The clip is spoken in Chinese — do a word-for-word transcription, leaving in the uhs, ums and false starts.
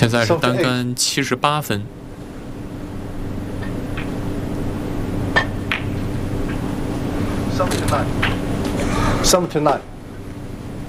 现在是单杆七十八分。 Seven to nine. Seven to nine.